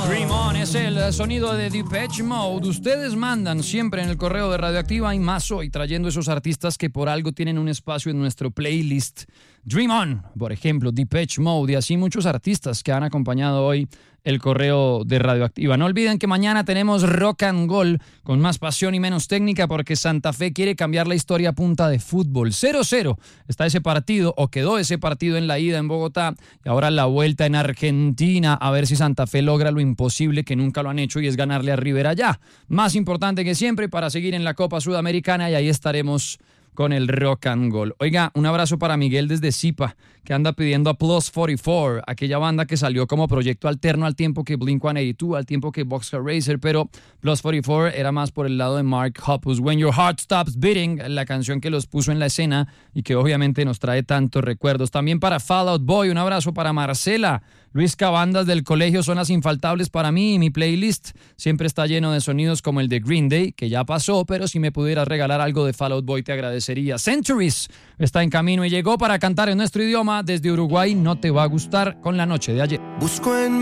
Dream On es el sonido de Depeche Mode. Ustedes mandan siempre en el correo de Radioactiva y más hoy trayendo esos artistas que por algo tienen un espacio en nuestro playlist. Dream On, por ejemplo, Depeche Mode y así muchos artistas que han acompañado hoy el correo de Radioactiva. No olviden que mañana tenemos Rock and Goal con más pasión y menos técnica porque Santa Fe quiere cambiar la historia a punta de fútbol. 0-0 está ese partido o quedó ese partido en la ida en Bogotá y ahora la vuelta en Argentina a ver si Santa Fe logra lo imposible que nunca lo han hecho y es ganarle a River allá. Más importante que siempre para seguir en la Copa Sudamericana y ahí estaremos con el Rock and Goal. Oiga, un abrazo para Miguel desde Zipa, que anda pidiendo a Plus 44, aquella banda que salió como proyecto alterno al tiempo que Blink-182, al tiempo que Boxcar Racer, pero Plus 44 era más por el lado de Mark Hoppus. When Your Heart Stops Beating, la canción que los puso en la escena y que obviamente nos trae tantos recuerdos. También para Fall Out Boy, un abrazo para Marcela. Luis Cabandas del colegio, zonas infaltables para mí y mi playlist siempre está lleno de sonidos como el de Green Day, que ya pasó, pero si me pudieras regalar algo de Fall Out Boy te agradecería. Centuries está en camino y llegó para cantar en nuestro idioma desde Uruguay. No te va a gustar con la noche de ayer. Busco en